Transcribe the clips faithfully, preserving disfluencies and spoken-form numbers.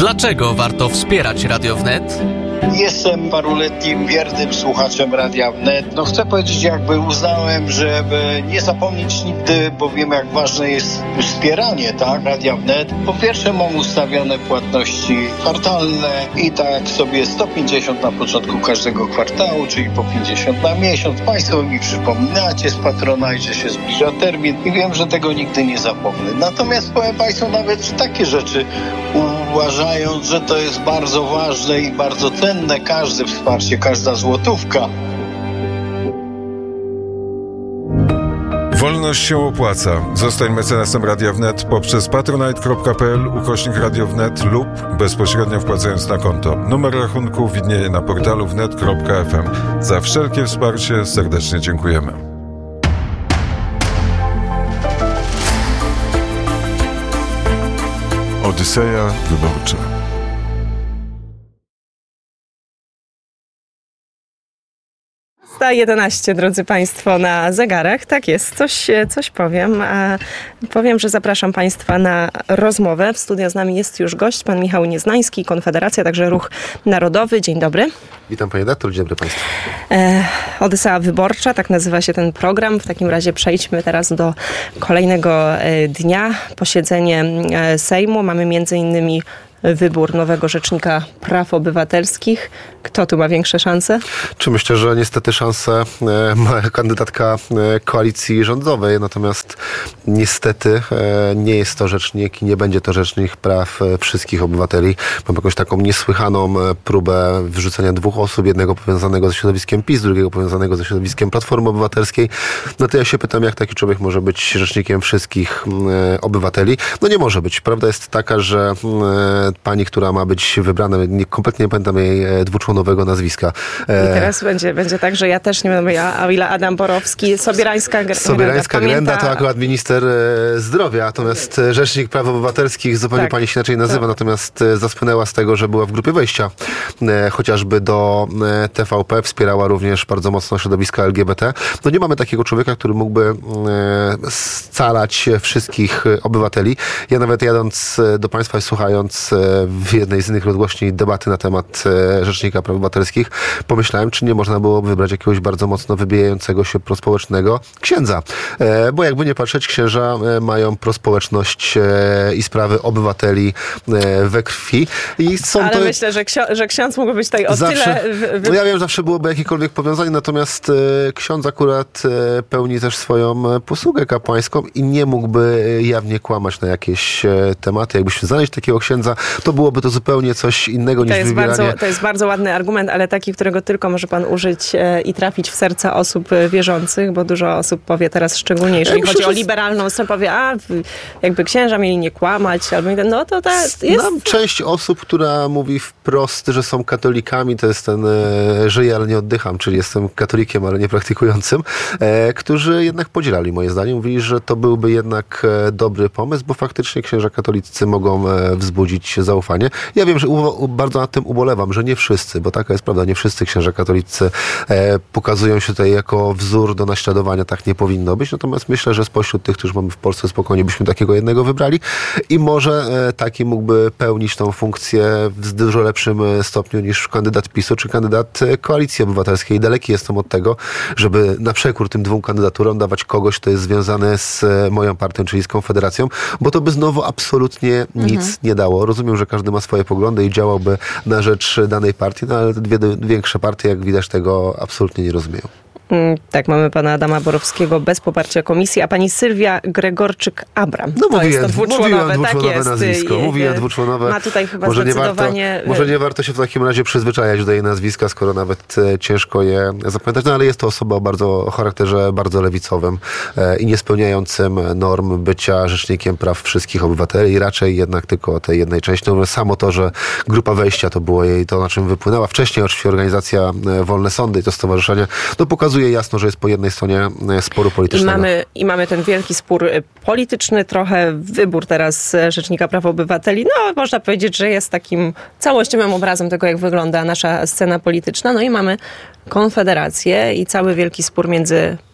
Dlaczego warto wspierać Radio Wnet? Jestem paruletnim, wiernym słuchaczem Radia Wnet. No chcę powiedzieć, jakby uznałem, żeby nie zapomnieć nigdy, bo wiem, jak ważne jest wspieranie, tak, Radia Wnet. Po pierwsze mam ustawione płatności kwartalne i tak sobie sto pięćdziesiąt na początku każdego kwartału, czyli po pięćdziesiąt na miesiąc. Państwo mi przypominacie z Patronite, że się zbliża termin i wiem, że tego nigdy nie zapomnę. Natomiast powiem Państwu nawet takie rzeczy, uważając, że to jest bardzo ważne i bardzo cenne, każde wsparcie, każda złotówka. Wolność się opłaca. Zostań mecenasem Radia Wnet poprzez patronite kropka p l ukośnik Radio Wnet lub bezpośrednio wpłacając na konto. Numer rachunku widnieje na portalu wnet kropka f m. Za wszelkie wsparcie serdecznie dziękujemy. Odyseja wyborcza. sto jedenaście, drodzy Państwo, na zegarach. Tak jest, coś, coś powiem. A powiem, że zapraszam Państwa na rozmowę. W studiu z nami jest już gość, pan Michał Nieznański, Konfederacja, także Ruch Narodowy. Dzień dobry. Witam Panie redaktor, dzień dobry Państwu. E, Odysea Wyborcza, tak nazywa się ten program. W takim razie przejdźmy teraz do kolejnego dnia. Posiedzenie Sejmu. Mamy między innymi wybór nowego Rzecznika Praw Obywatelskich. Kto tu ma większe szanse? Czy myślę, że niestety szanse ma kandydatka koalicji rządowej, natomiast niestety nie jest to rzecznik i nie będzie to rzecznik praw wszystkich obywateli. Mam jakąś taką niesłychaną próbę wrzucenia dwóch osób, jednego powiązanego ze środowiskiem PiS, drugiego powiązanego ze środowiskiem Platformy Obywatelskiej. No to ja się pytam, jak taki człowiek może być rzecznikiem wszystkich obywateli? No nie może być. Prawda jest taka, że pani, która ma być wybrana, nie, kompletnie nie pamiętam jej dwuczłonowego nazwiska. I teraz będzie, będzie tak, że ja też nie będę ja, o ile Adam Borowski, Sobierańska Grenda. Sobierańska Grenda to akurat minister zdrowia, natomiast Rzecznik Praw Obywatelskich zupełnie tak. Pani się inaczej nazywa, tak. Natomiast zaspłynęła z tego, że była w grupie wejścia, chociażby do T V P, wspierała również bardzo mocno środowiska L G B T. No nie mamy takiego człowieka, który mógłby scalać wszystkich obywateli. Ja nawet jadąc do Państwa i słuchając w jednej z innych rozgłośni debaty na temat Rzecznika Praw Obywatelskich, pomyślałem, czy nie można było wybrać jakiegoś bardzo mocno wybijającego się prospołecznego księdza. Bo jakby nie patrzeć, księża mają prospołeczność i sprawy obywateli we krwi. I są Ale to... myślę, że, ksio- że ksiądz mógłby być tutaj o zawsze, tyle... No ja wiem, zawsze byłoby jakiekolwiek powiązanie, natomiast ksiądz akurat pełni też swoją posługę kapłańską i nie mógłby jawnie kłamać na jakieś tematy. Jakbyśmy znaleźć takiego księdza, to byłoby to zupełnie coś innego niż to jest wybieranie. Bardzo, to jest bardzo ładny argument, ale taki, którego tylko może pan użyć e, i trafić w serca osób e, wierzących, bo dużo osób powie teraz szczególnie, jeżeli ja chodzi myślę, o liberalną stronę, powie, a jakby księża mieli nie kłamać, albo no to ta jest... Znam część osób, która mówi wprost, że są katolikami, to jest ten e, żyję, ale nie oddycham, czyli jestem katolikiem, ale nie praktykującym, e, którzy jednak podzielali moje zdanie, mówili, że to byłby jednak e, dobry pomysł, bo faktycznie księża katolicy mogą e, wzbudzić zaufanie. Ja wiem, że u, bardzo nad tym ubolewam, że nie wszyscy, bo taka jest prawda, nie wszyscy księża katolicy e, pokazują się tutaj jako wzór do naśladowania, tak nie powinno być, natomiast myślę, że spośród tych, którzy mamy w Polsce, spokojnie byśmy takiego jednego wybrali i może e, taki mógłby pełnić tą funkcję w dużo lepszym stopniu niż kandydat PiSu czy kandydat Koalicji Obywatelskiej. Daleki jestem od tego, żeby na przekór tym dwóm kandydaturom dawać kogoś, kto jest związany z moją partią, czyli z Konfederacją, bo to by znowu absolutnie nic mhm. nie dało. Rozumiem, że każdy ma swoje poglądy i działałby na rzecz danej partii, no ale dwie większe partie, jak widać, tego absolutnie nie rozumieją. Tak, mamy pana Adama Borowskiego bez poparcia komisji, a pani Sylwia Gregorczyk-Abram. No to mówiłem, jest to dwuczłonowe, mówiłem dwuczłonowe tak nazwisko. jest. Mówiłem dwuczłonowe. Ma tutaj chyba może zdecydowanie... Nie warto, może nie warto się w takim razie przyzwyczajać do jej nazwiska, skoro nawet ciężko je zapamiętać. No ale jest to osoba o, bardzo, o charakterze bardzo lewicowym e, i niespełniającym norm bycia rzecznikiem praw wszystkich obywateli i raczej jednak tylko tej jednej części. No, samo to, że grupa wejścia to było jej to, na czym wypłynęła. Wcześniej oczywiście organizacja Wolne Sądy i to stowarzyszenie, no pokazuje jasno, że jest po jednej stronie sporu politycznego. I mamy, i mamy ten wielki spór polityczny, trochę wybór teraz Rzecznika Praw Obywateli. No, można powiedzieć, że jest takim całościowym obrazem tego, jak wygląda nasza scena polityczna. No i mamy Konfederację i cały wielki spór między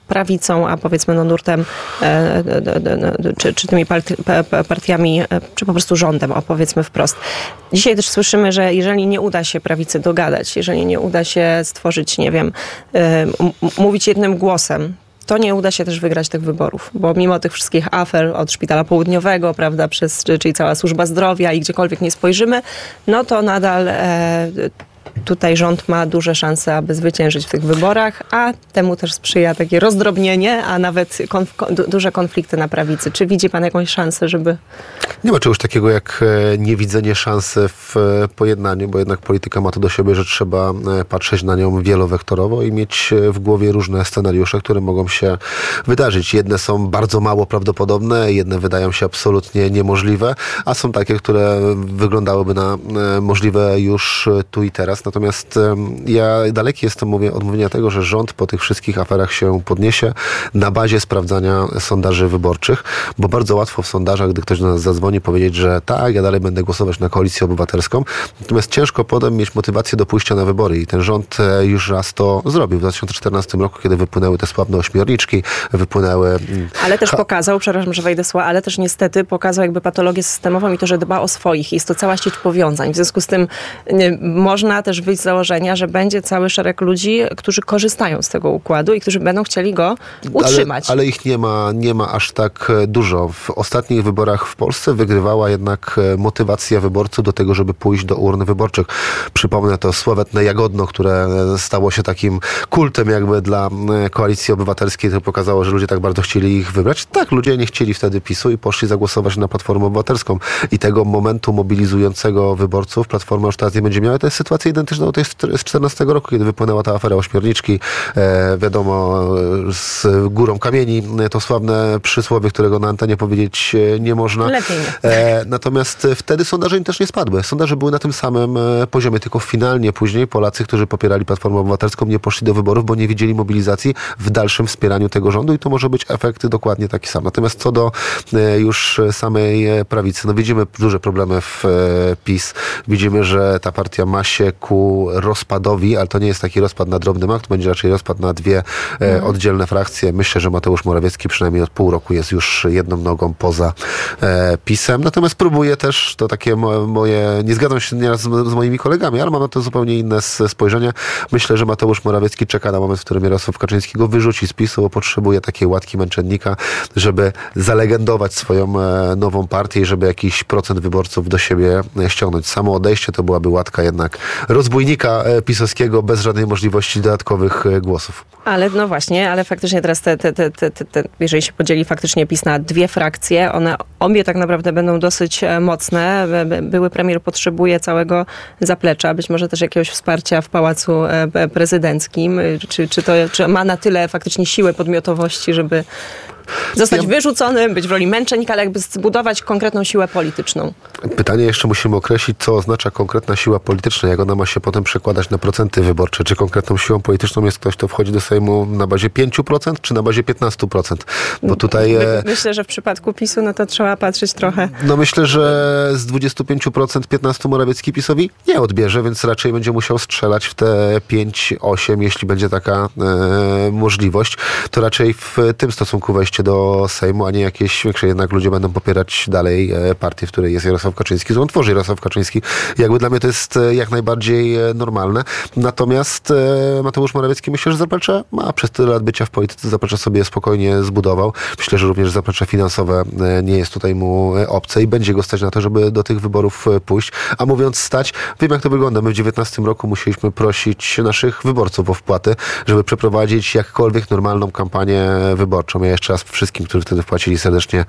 prawicą, a powiedzmy no, nurtem e, d, d, d, czy, czy tymi party, partiami, e, czy po prostu rządem, o powiedzmy wprost. Dzisiaj też słyszymy, że jeżeli nie uda się prawicy dogadać, jeżeli nie uda się stworzyć, nie wiem, e, m- mówić jednym głosem, to nie uda się też wygrać tych wyborów, bo mimo tych wszystkich afer od Szpitala Południowego, prawda, przez, czyli cała służba zdrowia i gdziekolwiek nie spojrzymy, no to nadal e, tutaj rząd ma duże szanse, aby zwyciężyć w tych wyborach, a temu też sprzyja takie rozdrobnienie, a nawet konf- du- duże konflikty na prawicy. Czy widzi pan jakąś szansę, żeby... Nie ma czegoś takiego jak niewidzenie szansy w pojednaniu, bo jednak polityka ma to do siebie, że trzeba patrzeć na nią wielowektorowo i mieć w głowie różne scenariusze, które mogą się wydarzyć. Jedne są bardzo mało prawdopodobne, jedne wydają się absolutnie niemożliwe, a są takie, które wyglądałyby na możliwe już tu i teraz. Natomiast ja daleki jestem mówię, od mówienia tego, że rząd po tych wszystkich aferach się podniesie na bazie sprawdzania sondaży wyborczych, bo bardzo łatwo w sondażach, gdy ktoś do nas zadzwoni, powiedzieć, że tak, ja dalej będę głosować na Koalicję Obywatelską. Natomiast ciężko potem mieć motywację do pójścia na wybory i ten rząd już raz to zrobił. W dwa tysiące czternastym roku, kiedy wypłynęły te sławne ośmiorniczki, wypłynęły... Ale też pokazał, przepraszam, że wejdę słowa, ale też niestety pokazał jakby patologię systemową i to, że dba o swoich. Jest to cała sieć powiązań. W związku z tym nie, można też wyjść z założenia, że będzie cały szereg ludzi, którzy korzystają z tego układu i którzy będą chcieli go utrzymać. Ale, ale ich nie ma, nie ma aż tak dużo. W ostatnich wyborach w Polsce wygrywała jednak motywacja wyborców do tego, żeby pójść do urn wyborczych. Przypomnę to sławetne Jagodno, które stało się takim kultem jakby dla Koalicji Obywatelskiej. To pokazało, że ludzie tak bardzo chcieli ich wybrać. Tak, ludzie nie chcieli wtedy PiSu i poszli zagłosować na Platformę Obywatelską. I tego momentu mobilizującego wyborców Platforma już teraz nie będzie miała. To jest sytuacja identyczna do tej z czternastego roku, kiedy wypłynęła ta afera ośmiorniczki. E, wiadomo, z górą kamieni, to sławne przysłowie, którego na antenie powiedzieć nie można. Lepiej nie. E, natomiast wtedy sondaże im też nie spadły. Sondaże były na tym samym poziomie, tylko finalnie później Polacy, którzy popierali Platformę Obywatelską, nie poszli do wyborów, bo nie widzieli mobilizacji w dalszym wspieraniu tego rządu i to może być efekt dokładnie taki sam. Natomiast co do e, już samej prawicy, no widzimy duże problemy w e, PiS. Widzimy, że ta partia ma się ku rozpadowi, ale to nie jest taki rozpad na drobny mak, to będzie raczej rozpad na dwie e, oddzielne frakcje. Myślę, że Mateusz Morawiecki przynajmniej od pół roku jest już jedną nogą poza e, PiS-em. Natomiast próbuję też, to takie mo, moje, nie zgadzam się nieraz z, z moimi kolegami, ale mam na to zupełnie inne spojrzenie. Myślę, że Mateusz Morawiecki czeka na moment, w którym Jarosław Kaczyński go wyrzuci z PiS-u, bo potrzebuje takiej łatki męczennika, żeby zalegendować swoją e, nową partię i żeby jakiś procent wyborców do siebie ściągnąć. Samo odejście to byłaby łatka jednak rozbójnika pisowskiego bez żadnej możliwości dodatkowych głosów. Ale no właśnie, ale faktycznie teraz te, te, te, te, te, jeżeli się podzieli faktycznie PiS na dwie frakcje, one obie tak naprawdę będą dosyć mocne. Były premier potrzebuje całego zaplecza, być może też jakiegoś wsparcia w Pałacu Prezydenckim. Czy, czy to czy ma na tyle faktycznie siłę podmiotowości, żeby zostać ja... wyrzuconym, być w roli męczennika, ale jakby zbudować konkretną siłę polityczną. Pytanie jeszcze musimy określić, co oznacza konkretna siła polityczna, jak ona ma się potem przekładać na procenty wyborcze. Czy konkretną siłą polityczną jest ktoś, kto wchodzi do Sejmu na bazie pięć procent, czy na bazie piętnaście procent? Bo tutaj... My, myślę, że w przypadku PiSu, no to trzeba patrzeć trochę... No myślę, że z dwadzieścia pięć procent piętnaście Morawiecki PiSowi nie odbierze, więc raczej będzie musiał strzelać w te pięć osiem, jeśli będzie taka e, możliwość. To raczej w tym stosunku wejście do Sejmu, a nie jakieś większe. Jednak ludzie będą popierać dalej partię, w której jest Jarosław Kaczyński, którą tworzy Jarosław Kaczyński. Jakby dla mnie to jest jak najbardziej normalne. Natomiast Mateusz Morawiecki myślę, że zaplecze ma przez tyle lat bycia w polityce, zaplecze sobie spokojnie zbudował. Myślę, że również zaplecze finansowe nie jest tutaj mu obce i będzie go stać na to, żeby do tych wyborów pójść. A mówiąc stać, wiem jak to wygląda. My w dziewiętnastym roku musieliśmy prosić naszych wyborców o wpłaty, żeby przeprowadzić jakkolwiek normalną kampanię wyborczą. Ja jeszcze raz wszystkim, którzy wtedy wpłacili, serdecznie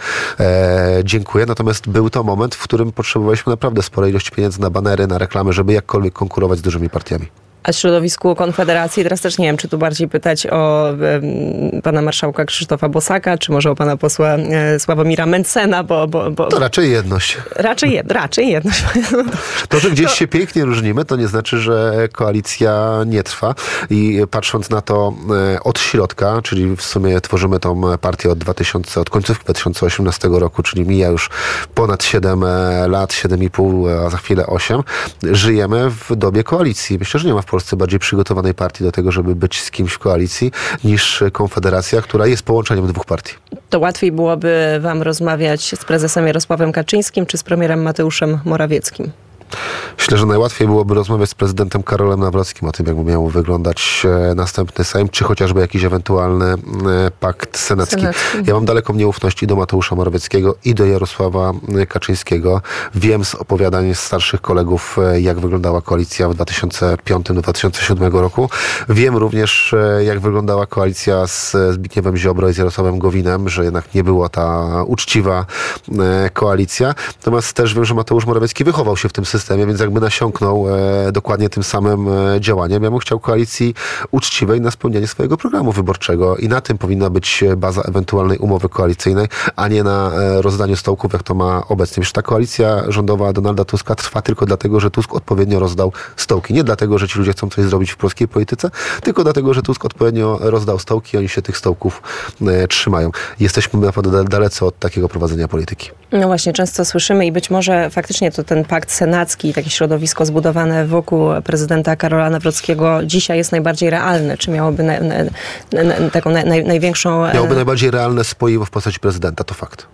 e, dziękuję. Natomiast był to moment, w którym potrzebowaliśmy naprawdę sporej ilości pieniędzy na banery, na reklamy, żeby jakkolwiek konkurować z dużymi partiami. A w środowisku Konfederacji, teraz też nie wiem, czy tu bardziej pytać o e, pana marszałka Krzysztofa Bosaka, czy może o pana posła e, Sławomira Mencena, bo, bo, bo... To raczej jedność. Raczej, jed, raczej jedność. To, że gdzieś to... się pięknie różnimy, to nie znaczy, że koalicja nie trwa. I patrząc na to e, od środka, czyli w sumie tworzymy tą partię od, dwa tysiące, od końcówki dwa tysiące osiemnastego roku, czyli mija już ponad siedem lat, siedem i pół, a za chwilę osiem. Żyjemy w dobie koalicji. Myślę, że nie ma w Polsce bardziej przygotowanej partii do tego, żeby być z kimś w koalicji, niż Konfederacja, która jest połączeniem dwóch partii. To łatwiej byłoby wam rozmawiać z prezesem Jarosławem Kaczyńskim czy z premierem Mateuszem Morawieckim? Myślę, że najłatwiej byłoby rozmawiać z prezydentem Karolem Nawrockim o tym, jakby miał wyglądać następny Sejm, czy chociażby jakiś ewentualny pakt senacki. senacki. Ja mam daleką nieufność i do Mateusza Morawieckiego, i do Jarosława Kaczyńskiego. Wiem z opowiadań starszych kolegów, jak wyglądała koalicja w dwa tysiące piątym do dwa tysiące siódmego roku. Wiem również, jak wyglądała koalicja z Zbigniewem Ziobro i z Jarosławem Gowinem, że jednak nie była ta uczciwa koalicja. Natomiast też wiem, że Mateusz Morawiecki wychował się w tym systemie, więc jakby nasiąknął e, dokładnie tym samym e, działaniem. Ja bym chciał koalicji uczciwej na spełnianie swojego programu wyborczego i na tym powinna być baza ewentualnej umowy koalicyjnej, a nie na e, rozdaniu stołków, jak to ma obecnie. Przecież ta koalicja rządowa Donalda Tuska trwa tylko dlatego, że Tusk odpowiednio rozdał stołki. Nie dlatego, że ci ludzie chcą coś zrobić w polskiej polityce, tylko dlatego, że Tusk odpowiednio rozdał stołki i oni się tych stołków e, trzymają. Jesteśmy naprawdę dalece od takiego prowadzenia polityki. No właśnie, często słyszymy i być może faktycznie to ten pakt senacki, takie środowisko zbudowane wokół prezydenta Karola Nawrockiego dzisiaj jest najbardziej realne. Czy miałoby na, na, na, taką na, naj, największą... Miałoby najbardziej realne spoiwo w postaci prezydenta, to fakt.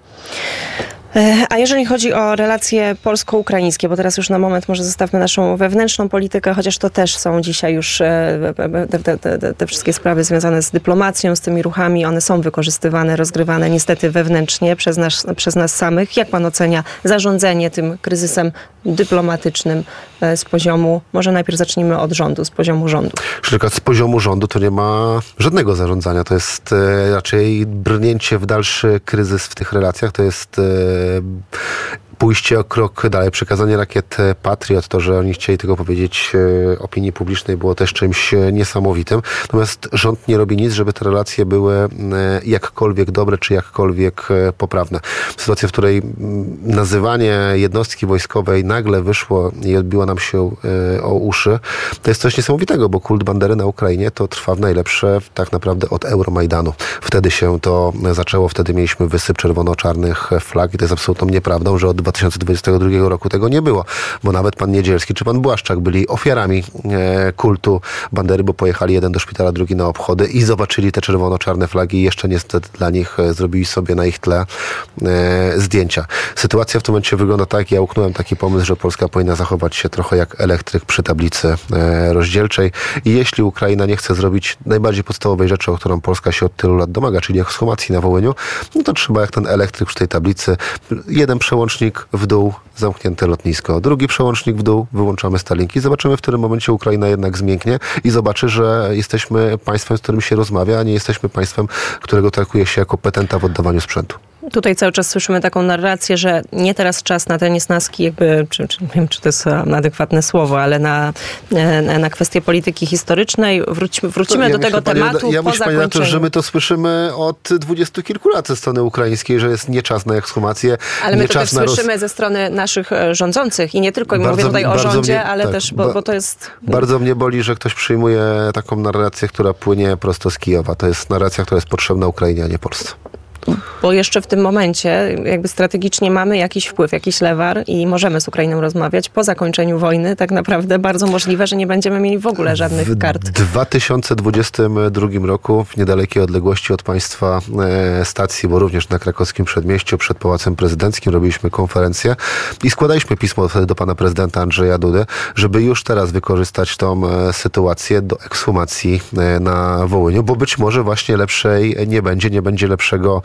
A jeżeli chodzi o relacje polsko-ukraińskie, bo teraz już na moment może zostawmy naszą wewnętrzną politykę, chociaż to też są dzisiaj już te, te, te, te wszystkie sprawy związane z dyplomacją, z tymi ruchami, one są wykorzystywane, rozgrywane niestety wewnętrznie przez nas, przez nas samych. Jak pan ocenia zarządzanie tym kryzysem dyplomatycznym z poziomu, może najpierw zacznijmy od rządu, z poziomu rządu. Z poziomu rządu to nie ma żadnego zarządzania. To jest raczej brnięcie w dalszy kryzys w tych relacjach. To jest pójście o krok dalej, przekazanie rakiet Patriot, to, że oni chcieli tego powiedzieć opinii publicznej, było też czymś niesamowitym. Natomiast rząd nie robi nic, żeby te relacje były jakkolwiek dobre, czy jakkolwiek poprawne. Sytuacja, w której nazywanie jednostki wojskowej nagle wyszło i odbiło nam się o uszy, to jest coś niesamowitego, bo kult Bandery na Ukrainie to trwa w najlepsze tak naprawdę od Euromajdanu. Wtedy się to zaczęło, wtedy mieliśmy wysyp czerwono-czarnych flag i to jest absolutną nieprawdą, że od dwa tysiące dwudziestego drugiego roku tego nie było, bo nawet pan Niedzielski czy pan Błaszczak byli ofiarami e, kultu Bandery, bo pojechali jeden do szpitala, drugi na obchody i zobaczyli te czerwono-czarne flagi i jeszcze niestety dla nich e, zrobili sobie na ich tle e, zdjęcia. Sytuacja w tym momencie wygląda tak, ja uknąłem taki pomysł, że Polska powinna zachować się trochę jak elektryk przy tablicy e, rozdzielczej i jeśli Ukraina nie chce zrobić najbardziej podstawowej rzeczy, o którą Polska się od tylu lat domaga, czyli ekshumacji na Wołyniu, no to trzeba jak ten elektryk przy tej tablicy, jeden przełącznik w dół, zamknięte lotnisko. Drugi przełącznik w dół, wyłączamy Starlinki. Zobaczymy, w którym momencie Ukraina jednak zmięknie i zobaczy, że jesteśmy państwem, z którym się rozmawia, a nie jesteśmy państwem, którego traktuje się jako petenta w oddawaniu sprzętu. Tutaj cały czas słyszymy taką narrację, że nie teraz czas na te niesnaski, jakby, czy, czy, nie wiem, czy to jest adekwatne słowo, ale na, na, na kwestię polityki historycznej. Wróćmy, wrócimy ja do tego myślę, tematu panie, ja po myślę, zakończeniu. To, że my to słyszymy od dwudziestu kilku lat ze strony ukraińskiej, że jest nie czas na ekshumację. Ale my nie to czas też na słyszymy roz... ze strony naszych rządzących i nie tylko, bardzo, mówię tutaj o rządzie, mnie, ale tak, też, bo, bo to jest... Bardzo mnie boli, że ktoś przyjmuje taką narrację, która płynie prosto z Kijowa. To jest narracja, która jest potrzebna Ukrainie, a nie Polsce. Bo jeszcze w tym momencie jakby strategicznie mamy jakiś wpływ, jakiś lewar i możemy z Ukrainą rozmawiać. Po zakończeniu wojny tak naprawdę bardzo możliwe, że nie będziemy mieli w ogóle żadnych kart. W dwa tysiące dwudziestym drugim roku w niedalekiej odległości od państwa e, stacji, bo również na krakowskim przedmieściu przed Pałacem Prezydenckim robiliśmy konferencję i składaliśmy pismo wtedy do pana prezydenta Andrzeja Dudy, żeby już teraz wykorzystać tą e, sytuację do ekshumacji e, na Wołyniu, bo być może właśnie lepszej nie będzie, nie będzie lepszego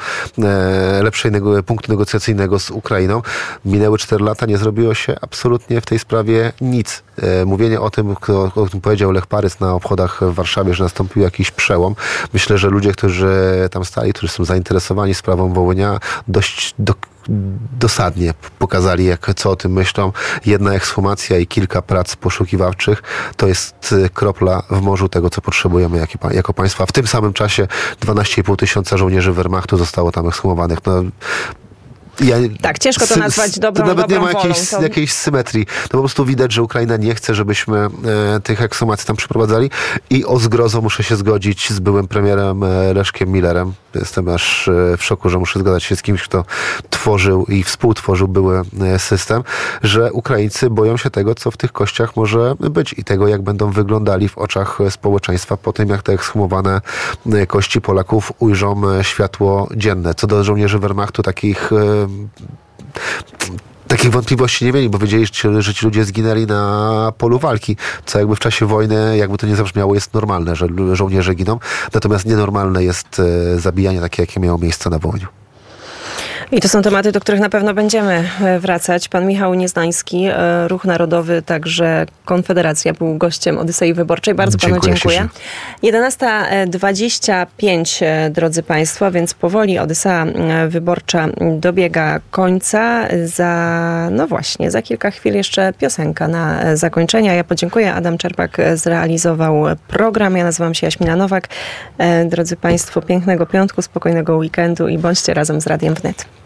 lepszego punktu negocjacyjnego z Ukrainą. Minęły cztery lata, nie zrobiło się absolutnie w tej sprawie nic. Mówienie o tym, o tym powiedział Lech Parys na obchodach w Warszawie, że nastąpił jakiś przełom. Myślę, że ludzie, którzy tam stali, którzy są zainteresowani sprawą Wołynia, dość do dosadnie pokazali, jak, co o tym myślą. Jedna ekshumacja i kilka prac poszukiwawczych to jest kropla w morzu tego, co potrzebujemy jako, jako państwa. W tym samym czasie dwanaście i pół tysiąca żołnierzy Wehrmachtu zostało tam ekshumowanych. No, Ja, tak, ciężko to sy, nazwać dobrą, to nawet dobrą nie ma jakiejś, wolą. To... jakiejś symetrii. To po prostu widać, że Ukraina nie chce, żebyśmy e, tych ekshumacji tam przeprowadzali i o zgrozo muszę się zgodzić z byłym premierem e, Leszkiem Millerem. Jestem aż e, w szoku, że muszę zgadzać się z kimś, kto tworzył i współtworzył były e, system, że Ukraińcy boją się tego, co w tych kościach może być i tego, jak będą wyglądali w oczach społeczeństwa po tym, jak te ekshumowane e, kości Polaków ujrzą e, światło dzienne. Co do żołnierzy Wehrmachtu, takich e, Takich wątpliwości nie mieli, bo wiedzieli, że ci ludzie zginęli na polu walki, co jakby w czasie wojny, jakby to nie zabrzmiało, jest normalne, że żołnierze giną. Natomiast nienormalne jest zabijanie takie, jakie miało miejsce na Wołyniu. I to są tematy, do których na pewno będziemy wracać. Pan Michał Nieznański, Ruch Narodowy, także Konfederacja, był gościem Odysei Wyborczej. Bardzo dziękuję, panu dziękuję. jedenasta dwadzieścia pięć, drodzy państwo, więc powoli Odysea Wyborcza dobiega końca. Za, no właśnie, za kilka chwil jeszcze piosenka na zakończenie. Ja podziękuję. Adam Czerpak zrealizował program. Ja nazywam się Jaśmina Nowak. Drodzy państwo, pięknego piątku, spokojnego weekendu i bądźcie razem z Radiem Wnet.